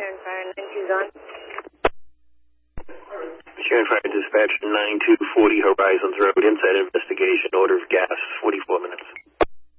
Sharon Fire 92's on. Sharon Fire Dispatch 9240 Horizons Road, inside